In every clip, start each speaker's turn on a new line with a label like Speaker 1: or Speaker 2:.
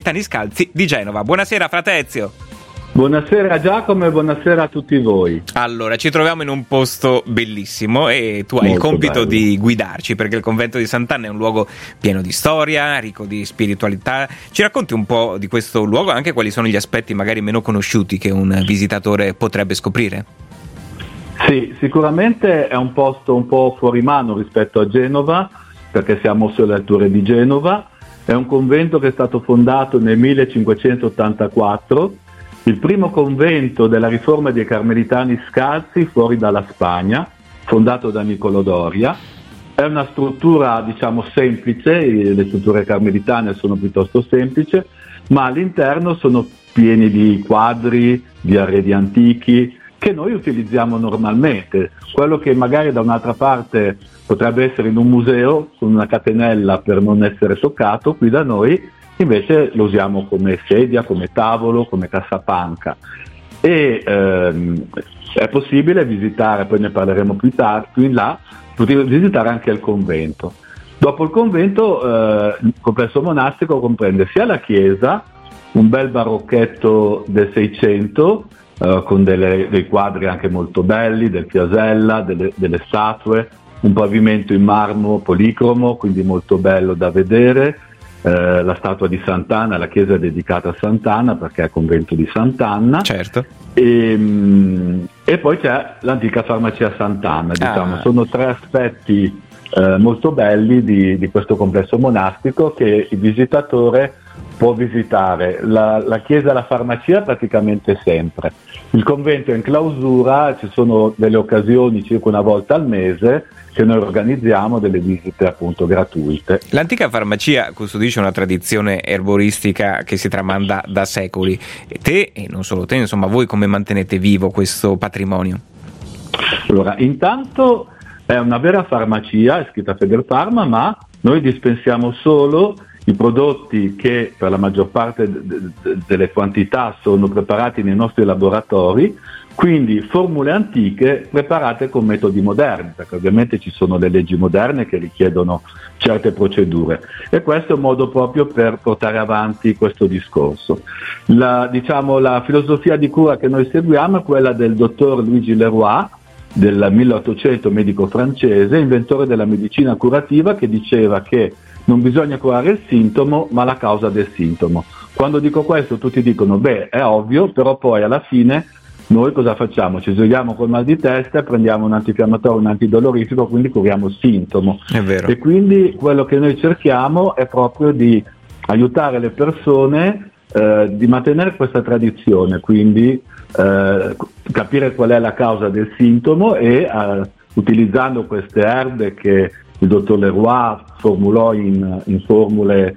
Speaker 1: Carmelitani Scalzi di Genova. Buonasera Frate Ezio.
Speaker 2: Buonasera Giacomo e buonasera a tutti voi.
Speaker 1: Allora, ci troviamo in un posto bellissimo e tu hai il compito di guidarci, perché il convento di Sant'Anna è un luogo pieno di storia, ricco di spiritualità. Ci racconti un po' di questo luogo, anche quali sono gli aspetti magari meno conosciuti che un visitatore potrebbe scoprire?
Speaker 2: Sì, sicuramente è un posto un po' fuori mano rispetto a Genova, perché siamo sulle alture di Genova. È un convento che è stato fondato nel 1584, il primo convento della riforma dei Carmelitani Scalzi fuori dalla Spagna, fondato da Niccolò Doria. È una struttura, diciamo, semplice, le strutture carmelitane sono piuttosto semplici, ma all'interno sono pieni di quadri, di arredi antichi, che noi utilizziamo normalmente. Quello che magari da un'altra parte potrebbe essere in un museo, con una catenella per non essere toccato, qui da noi invece lo usiamo come sedia, come tavolo, come cassapanca. E è possibile visitare, poi ne parleremo più in là, visitare anche il convento. Dopo il convento il complesso monastico comprende sia la chiesa, un bel barocchetto del 600 con dei quadri anche molto belli, del Piasella, delle statue, un pavimento in marmo policromo, quindi molto bello da vedere, la statua di Sant'Anna, la chiesa è dedicata a Sant'Anna perché è il convento di Sant'Anna.
Speaker 1: Certo.
Speaker 2: E poi c'è l'antica farmacia Sant'Anna, diciamo. Sono tre aspetti molto belli di questo complesso monastico che il visitatore può visitare. La chiesa e la farmacia praticamente sempre. Il convento è in clausura, ci sono delle occasioni circa una volta al mese che noi organizziamo delle visite appunto gratuite.
Speaker 1: L'antica farmacia custodisce una tradizione erboristica che si tramanda da secoli. E te, e non solo te, insomma, voi come mantenete vivo questo patrimonio?
Speaker 2: Allora, intanto è una vera farmacia, è scritta Federfarma, ma noi dispensiamo solo i prodotti che per la maggior parte delle quantità sono preparati nei nostri laboratori, quindi formule antiche preparate con metodi moderni, perché ovviamente ci sono le leggi moderne che richiedono certe procedure, e questo è un modo proprio per portare avanti questo discorso. La filosofia di cura che noi seguiamo è quella del dottor Luigi Leroy, del 1800, medico francese, inventore della medicina curativa, che diceva che non bisogna curare il sintomo ma la causa del sintomo. Quando dico questo tutti dicono è ovvio, però poi alla fine noi cosa facciamo? Ci svegliamo col mal di testa, prendiamo un antinfiammatorio, un antidolorifico, quindi curiamo il sintomo.
Speaker 1: È vero.
Speaker 2: E quindi quello che noi cerchiamo è proprio di aiutare le persone di mantenere questa tradizione, quindi capire qual è la causa del sintomo e utilizzando queste erbe che il dottor Leroy formulò in formule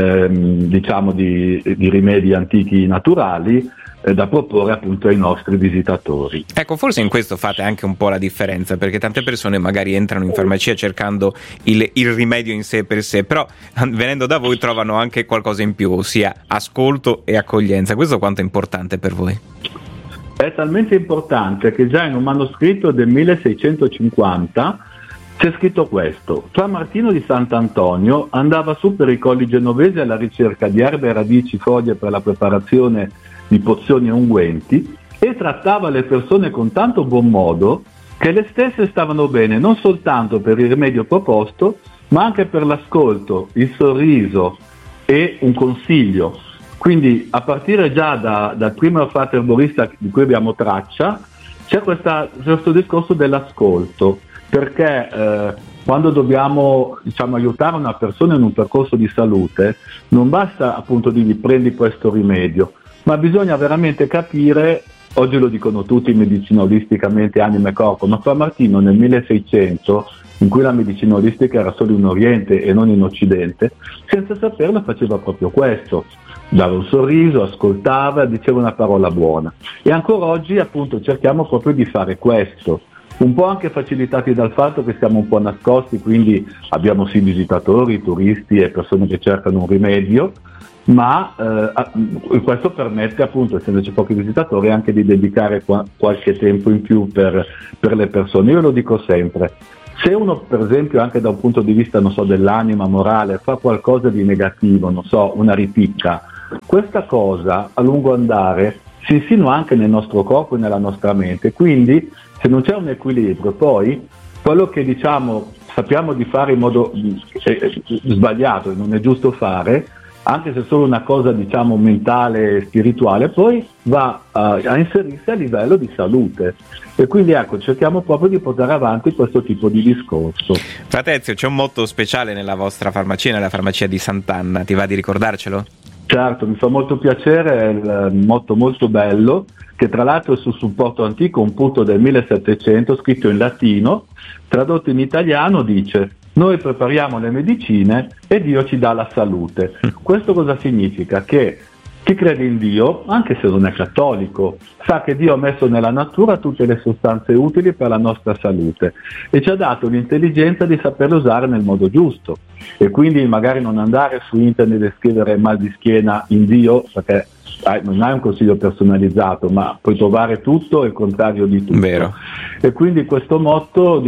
Speaker 2: di rimedi antichi naturali da proporre appunto ai nostri visitatori.
Speaker 1: Ecco, forse in questo fate anche un po' la differenza, perché tante persone magari entrano in farmacia cercando il rimedio in sé per sé, però venendo da voi trovano anche qualcosa in più, ossia ascolto e accoglienza. Questo quanto è importante per voi?
Speaker 2: È talmente importante che già in un manoscritto del 1650 c'è scritto questo: Fra Martino di Sant'Antonio andava su per i colli genovesi alla ricerca di erbe, radici, foglie per la preparazione di pozioni e unguenti, e trattava le persone con tanto buon modo che le stesse stavano bene non soltanto per il rimedio proposto, ma anche per l'ascolto, il sorriso e un consiglio. Quindi a partire già dal primo frate erborista di cui abbiamo traccia c'è questo discorso dell'ascolto, perché quando dobbiamo aiutare una persona in un percorso di salute non basta appunto dirgli prendi questo rimedio, ma bisogna veramente capire, oggi lo dicono tutti in medicina olisticamente, anima e corpo, ma Fra Martino nel 1600, in cui la medicina olistica era solo in Oriente e non in Occidente, senza saperlo faceva proprio questo: dava un sorriso, ascoltava, diceva una parola buona. E ancora oggi appunto cerchiamo proprio di fare questo, un po' anche facilitati dal fatto che siamo un po' nascosti, quindi abbiamo sì visitatori, turisti e persone che cercano un rimedio, ma questo permette appunto, essendoci pochi visitatori, anche di dedicare qualche tempo in più per le persone. Io lo dico sempre: se uno per esempio anche da un punto di vista dell'anima morale fa qualcosa di negativo, una ripicca, Questa cosa a lungo andare si insinua anche nel nostro corpo e nella nostra mente, quindi se non c'è un equilibrio, poi quello che sappiamo di fare in modo sbagliato e non è giusto fare, anche se è solo una cosa mentale e spirituale, poi va a inserirsi a livello di salute. E quindi cerchiamo proprio di portare avanti questo tipo di discorso.
Speaker 1: Frate Ezio, c'è un motto speciale nella vostra farmacia, nella farmacia di Sant'Anna, ti va di ricordarcelo?
Speaker 2: Certo, mi fa molto piacere, è un motto molto bello, che tra l'altro è sul supporto antico, un punto del 1700, scritto in latino, tradotto in italiano dice: noi prepariamo le medicine e Dio ci dà la salute. Questo cosa significa? Che chi crede in Dio, anche se non è cattolico, sa che Dio ha messo nella natura tutte le sostanze utili per la nostra salute e ci ha dato l'intelligenza di saperle usare nel modo giusto, e quindi magari non andare su internet e scrivere mal di schiena in Dio, perché non hai un consiglio personalizzato, ma puoi trovare tutto e il contrario di tutto.
Speaker 1: Vero.
Speaker 2: E quindi questo motto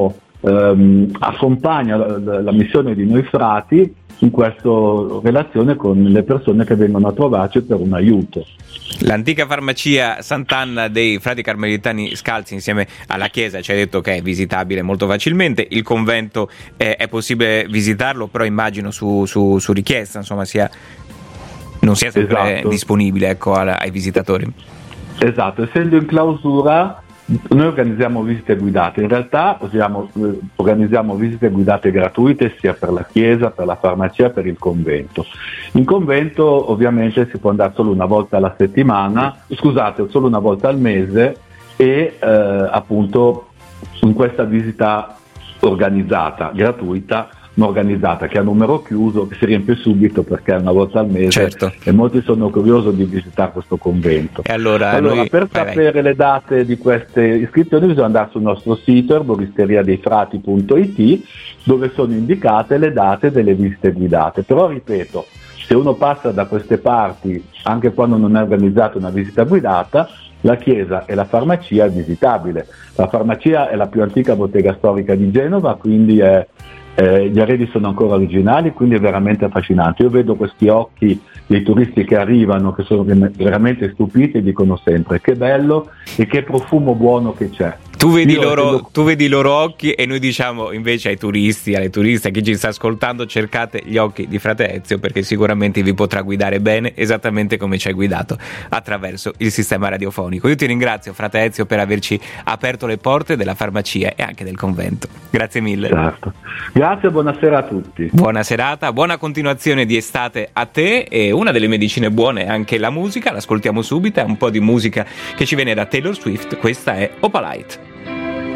Speaker 2: accompagna la missione di noi frati in questa relazione con le persone che vengono a trovarci per un aiuto.
Speaker 1: L'antica farmacia Sant'Anna dei Frati Carmelitani Scalzi insieme alla chiesa ci ha detto che è visitabile molto facilmente. Il convento è possibile visitarlo, però immagino su richiesta, insomma non sia sempre disponibile ai visitatori.
Speaker 2: Esatto, essendo in clausura noi organizziamo visite guidate, in realtà organizziamo visite guidate gratuite sia per la chiesa, per la farmacia, per il convento. In convento ovviamente si può andare solo una volta alla settimana, solo una volta al mese, e appunto in questa visita organizzata, gratuita, ma organizzata, che ha numero chiuso, che si riempie subito perché è una volta al mese.
Speaker 1: Certo.
Speaker 2: E molti sono curiosi di visitare questo convento.
Speaker 1: E allora
Speaker 2: per sapere le date di queste iscrizioni bisogna andare sul nostro sito erboristeria-dei-frati.it, dove sono indicate le date delle visite guidate. Però ripeto, se uno passa da queste parti anche quando non è organizzata una visita guidata, la chiesa e la farmacia è visitabile. La farmacia è la più antica bottega storica di Genova, quindi gli arredi sono ancora originali, quindi è veramente affascinante. Io vedo questi occhi dei turisti che arrivano, che sono veramente stupiti e dicono sempre: che bello e che profumo buono che c'è.
Speaker 1: Tu vedi i loro occhi, e noi diciamo invece ai turisti, alle turiste, a chi ci sta ascoltando: cercate gli occhi di Frate Ezio, perché sicuramente vi potrà guidare bene, esattamente come ci hai guidato attraverso il sistema radiofonico. Io ti ringrazio, Frate Ezio, per averci aperto le porte della farmacia e anche del convento. Grazie mille.
Speaker 2: Certo. Grazie e buonasera a tutti.
Speaker 1: Buona serata, buona continuazione di estate a te. E una delle medicine buone è anche la musica, l'ascoltiamo subito, è un po' di musica che ci viene da Taylor Swift. Questa è Opalite.